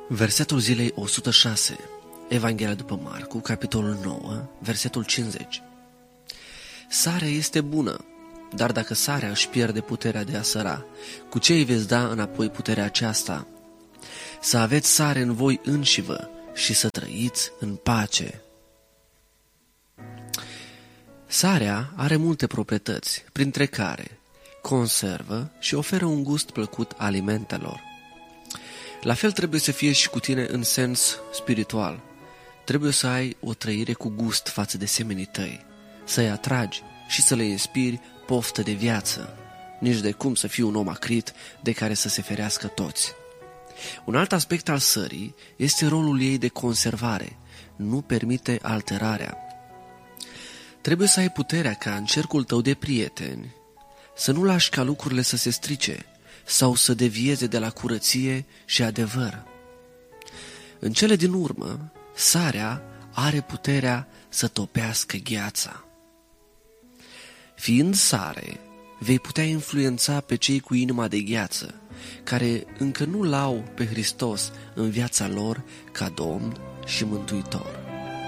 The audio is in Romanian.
Versetul zilei 106, Evanghelia după Marcu, capitolul 9, versetul 50. Sarea este bună, dar dacă sarea își pierde puterea de a săra, cu ce îi veți da înapoi puterea aceasta? Să aveți sare în voi înșivă și să trăiți în pace. Sarea are multe proprietăți, printre care conservă și oferă un gust plăcut alimentelor. La fel trebuie să fie și cu tine în sens spiritual. Trebuie să ai o trăire cu gust față de semenii tăi, să-i atragi și să le inspiri poftă de viață, nici de cum să fii un om acrit de care să se ferească toți. Un alt aspect al sării este rolul ei de conservare, nu permite alterarea. Trebuie să ai puterea ca în cercul tău de prieteni să nu lași ca lucrurile să se strice sau să devieze de la curăție și adevăr. În cele din urmă, sarea are puterea să topească gheața. Fiind sare, vei putea influența pe cei cu inima de gheață, care încă nu l-au pe Hristos în viața lor ca Domn și Mântuitor.